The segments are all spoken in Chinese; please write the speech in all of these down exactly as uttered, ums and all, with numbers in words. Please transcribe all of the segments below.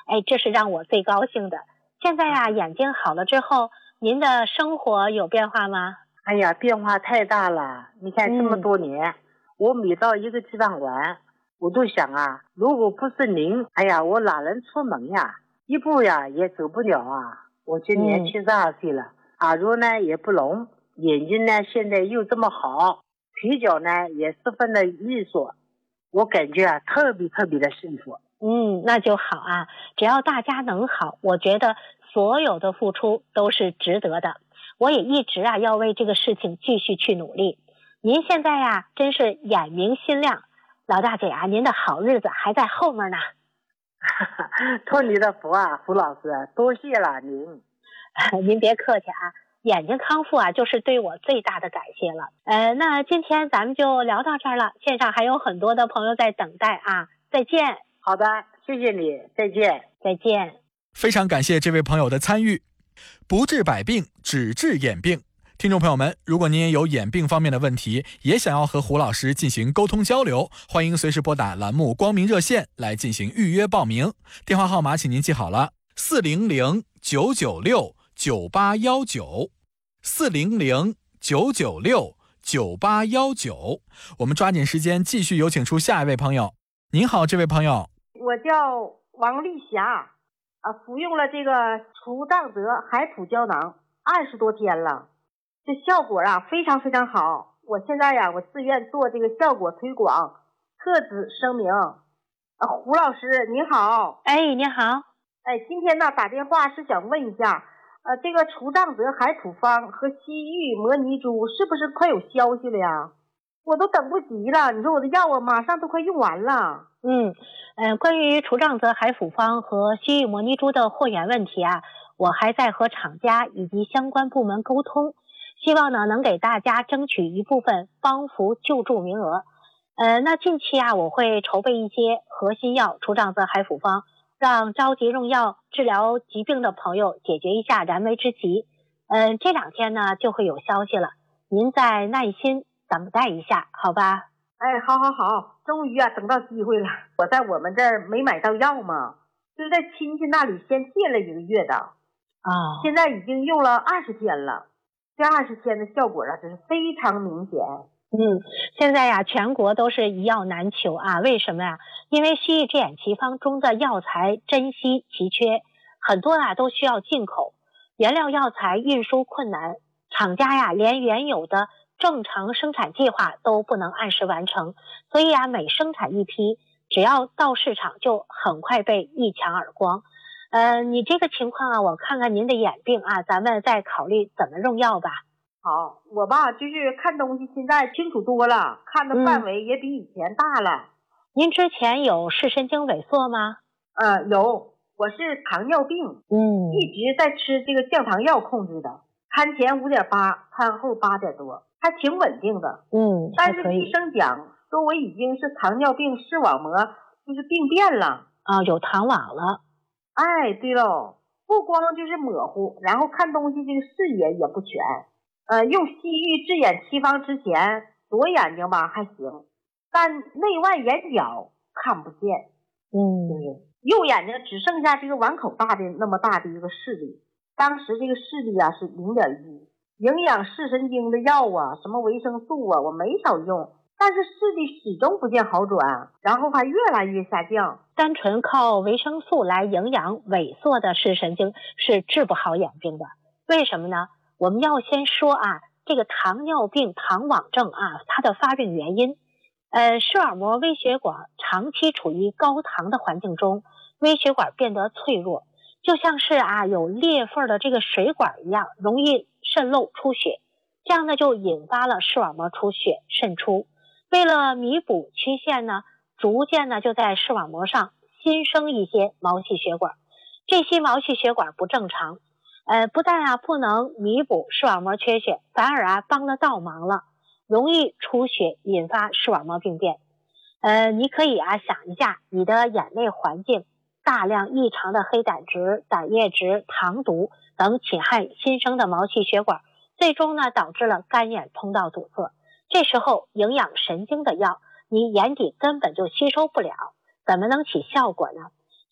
哎，这是让我最高兴的。现在呀、啊，眼睛好了之后，您的生活有变化吗？ 哎呀，变化太大了！你看这么多年，嗯、我每到一个地方玩，我都想啊，如果不是您，哎呀，我哪能出门呀？一步呀也走不了啊！我今年七十二岁了，嗯、耳朵呢也不聋，眼睛呢现在又这么好，腿脚呢也十分的利索，我感觉啊特别特别的幸福。 嗯，那就好啊！只要大家能好，我觉得所有的付出都是值得的。我也一直啊要为这个事情继续去努力。您现在呀、啊、真是眼明心亮，老大姐啊，您的好日子还在后面呢。 托你的福啊，胡老师，多谢了您。 您别客气啊，眼睛康复啊就是对我最大的感谢了。呃，那今天咱们就聊到这儿了，线上还有很多的朋友在等待啊，再见。 好的，谢谢你，再见。 再见。 非常感谢这位朋友的参与。不治百病，只治眼病。听众朋友们，如果您也有眼病方面的问题，也想要和胡老师进行沟通交流，欢迎随时拨打栏目光明热线来进行预约报名。电话号码请您记好了：四零零九九六九八一九，四零零九九六九八一九。我们抓紧时间继续有请出下一位朋友。您好，这位朋友。 我叫王丽霞，啊，服用了这个除障泽海普胶囊二十多天了，这效果啊非常非常好。我现在呀、啊，我自愿做这个效果推广，特此声明。啊，胡老师您好。 哎，你好。 哎，今天呢打电话是想问一下，呃，这个除障泽海普方和西域摩尼珠是不是快有消息了呀？我都等不及了，你说我的药啊马上都快用完了。 嗯，呃，关于除障泽海普方和西域摩尼珠的货源问题啊，我还在和厂家以及相关部门沟通，希望呢能给大家争取一部分帮扶救助名额。呃，那近期啊，我会筹备一些核心药除障泽海普方，让着急用药治疗疾病的朋友解决一下燃眉之急。嗯、呃，这两天呢就会有消息了，您再耐心等待一下，好吧？ 哎，好好好，终于啊等到机会了。我在我们这儿没买到药嘛，就是在亲戚那里先借了一个月的啊、 哦， 现在已经用了二十天了，这二十天的效果啊真是非常明显。 嗯，现在呀全国都是一药难求啊，为什么呀？因为西域制眼奇方中的药材珍稀奇缺，很多啊都需要进口，原料药材运输困难，厂家呀连原有的正常生产计划都不能按时完成，所以啊，每生产一批，只要到市场就很快被一抢而光。呃，你这个情况啊，我看看您的眼病啊，咱们再考虑怎么用药吧。 好，我吧就是看东西现在清楚多了，看的范围也比以前大了。 嗯、您之前有视神经萎缩吗？ 呃，有，我是糖尿病， 嗯， 一直在吃这个降糖药控制的，餐前五点八，餐后八点多。还挺稳定的， 嗯， 但是医生讲说我已经是糖尿病视网膜就是病变了啊，有糖网了。 哎，对喽，不光就是模糊，然后看东西这个视野也不全。呃，用西域制眼奇方之前，左眼睛吧还行，但内外眼角看不见。 嗯， 对，右眼睛只剩下这个碗口大的那么大的一个视力，当时这个视力啊是零点一。营养视神经的药啊，什么维生素啊，我没少用，但是视力始终不见好转，然后还越来越下降。 单纯靠维生素来营养萎缩的视神经是治不好眼病的。为什么呢？我们要先说啊，这个糖尿病糖网症啊，它的发病原因，呃，视网膜微血管长期处于高糖的环境中，微血管变得脆弱，就像是啊有裂缝的这个水管一样，容易渗漏出血，这样呢就引发了视网膜出血渗出。为了弥补缺陷呢，逐渐呢就在视网膜上新生一些毛细血管，这些毛细血管不正常，呃，不但啊不能弥补视网膜缺血，反而啊帮了倒忙了，容易出血，引发视网膜病变。呃，你可以啊想一下，你的眼内环境大量异常的黑胆值、胆液值、糖毒等侵害新生的毛细血管，最终呢导致了干眼通道堵塞。这时候营养神经的药，你眼底根本就吸收不了，怎么能起效果呢？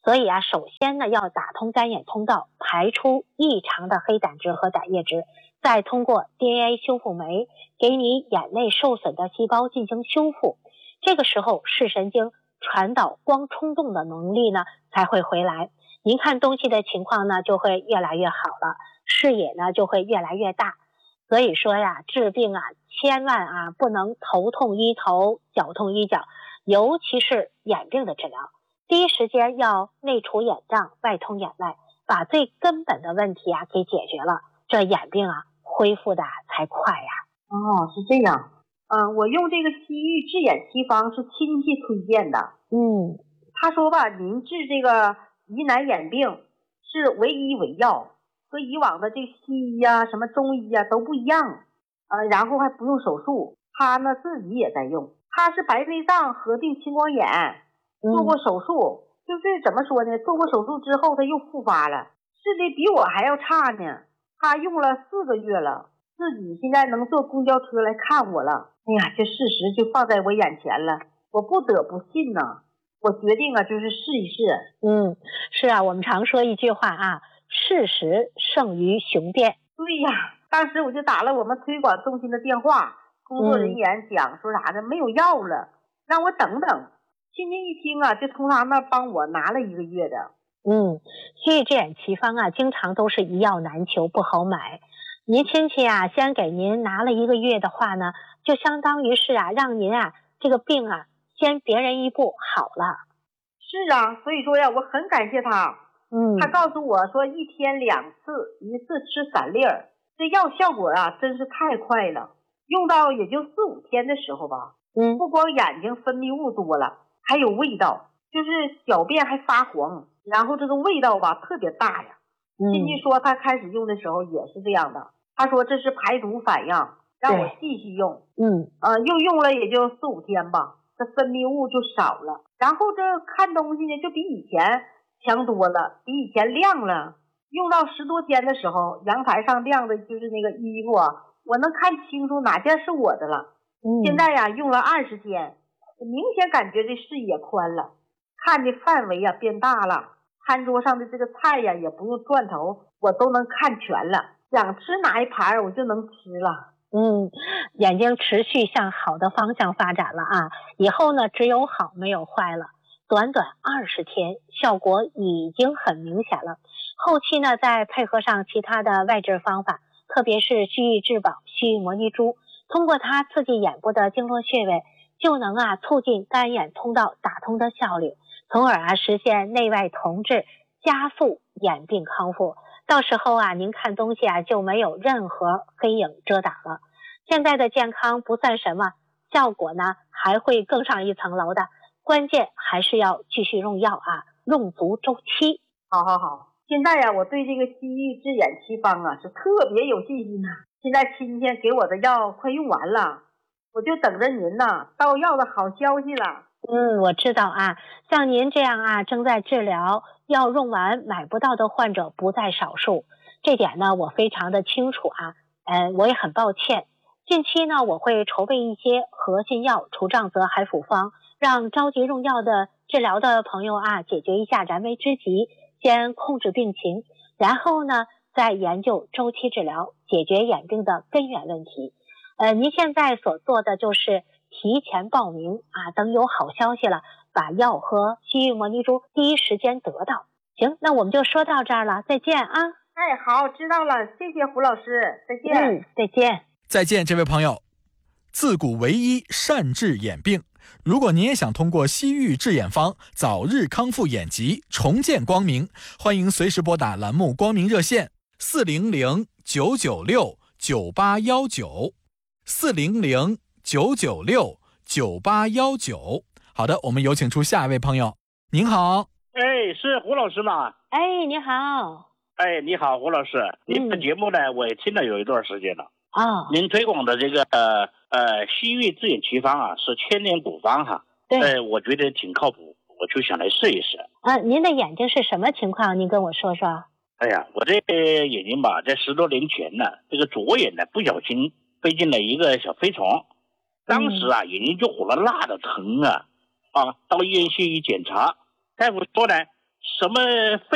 所以啊，首先呢要打通干眼通道，排出异常的黑胆汁和胆液汁，再通过 D N A 修复酶给你眼内受损的细胞进行修复。这个时候视神经传导光冲动的能力呢才会回来，您看东西的情况呢就会越来越好了，视野呢就会越来越大。所以说呀，治病啊千万啊不能头痛医头，脚痛医脚，尤其是眼病的治疗，第一时间要内除眼障，外通眼外，把最根本的问题啊给解决了，这眼病啊恢复的才快呀。 哦，是这样。嗯，我用这个西域治眼奇方是亲戚推荐的。 嗯， 他说吧，您治这个疑难眼病是唯医唯药，和以往的这西医呀、什么中医呀都不一样。呃，然后还不用手术，他呢自己也在用。他是白内障合并青光眼，做过手术，嗯、就是怎么说呢？做过手术之后他又复发了，视力比我还要差呢。他用了四个月了，自己现在能坐公交车来看我了。哎呀，这事实就放在我眼前了，我不得不信呐。我决定啊，就是试一试。 嗯，是啊，我们常说一句话啊，事实胜于雄辩。 对呀，当时我就打了我们推广中心的电话，工作人员讲说啥呢？没有药了，让我等等。亲戚一听啊，就从他那帮我拿了一个月的。 嗯，西域治眼奇方啊，经常都是一药难求，不好买。您亲戚啊，先给您拿了一个月的话呢，就相当于是啊，让您啊这个病啊先别人一步好了。 是啊，所以说呀，我很感谢他。 嗯， 他告诉我说一天两次，一次吃三粒儿，这药效果啊真是太快了，用到也就四五天的时候吧。 嗯， 不光眼睛分泌物多了，还有味道，就是小便还发黄，然后这个味道吧特别大呀。亲戚说他开始用的时候也是这样的，他说这是排毒反应，让我继续用。 嗯， 呃，又用了也就四五天吧，这分泌物就少了，然后这看东西呢就比以前强多了，比以前亮了。用到十多天的时候，阳台上晾的就是那个衣服啊，我能看清楚哪件是我的了。 嗯， 现在呀用了二十天，明显感觉这视野宽了，看的范围呀变大了，餐桌上的这个菜呀也不用转头，我都能看全了，想吃哪一盘我就能吃了。 嗯，眼睛持续向好的方向发展了啊！以后呢，只有好没有坏了。短短二十天，效果已经很明显了。后期呢，再配合上其他的外治方法，特别是西域至宝、西域摩尼珠，通过它刺激眼部的经络穴位，就能啊促进干眼通道打通的效率，从而啊实现内外同治，加速眼病康复。到时候啊，您看东西啊就没有任何黑影遮挡了。现在的健康不算什么，效果呢还会更上一层楼的。关键还是要继续用药啊，用足周期。 好好好，现在呀、啊，我对这个西域治眼奇方啊是特别有信心呐。现在亲戚给我的药快用完了，我就等着您呐到药的好消息了。 嗯，我知道啊，像您这样啊正在治疗，药用完买不到的患者不在少数，这点呢我非常的清楚啊。呃，我也很抱歉。近期呢，我会筹备一些核心药除障则还复方，让着急用药的治疗的朋友啊解决一下燃眉之急，先控制病情，然后呢再研究周期治疗，解决眼病的根源问题。呃，您现在所做的就是提前报名啊，等有好消息了，把药和西域摩尼珠第一时间得到。行，那我们就说到这儿了，再见啊！ 哎，好，知道了，谢谢胡老师，再见。 嗯，再见。 再见，这位朋友。自古为医，善治眼病。如果您也想通过西域治眼方早日康复眼疾，重见光明，欢迎随时拨打栏目光明热线四零零九九六九八一九四零零九九六九八一九。好的，我们有请出下一位朋友。您好。 哎，是胡老师吗？ 哎，你好。 哎，你好，胡老师。您的节目呢，嗯、我也听了有一段时间了。 啊， 您推广的这个呃呃西域治眼奇方啊，是千年古方哈。 对。 呃，我觉得挺靠谱，我就想来试一试。 啊，您的眼睛是什么情况？您跟我说说。 哎呀，我这个眼睛吧，在十多年前呢，这个左眼呢不小心飞进了一个小飞虫，当时啊、嗯、眼睛就火辣辣的疼啊啊！到医院去一检查，大夫说呢， 什么